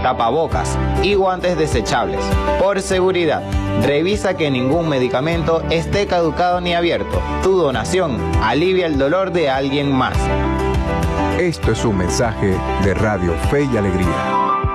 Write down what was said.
tapabocas y guantes desechables. Por seguridad, revisa que ningún medicamento esté caducado ni abierto. Tu donación alivia el dolor de alguien más. Esto es un mensaje de Radio Fe y Alegría.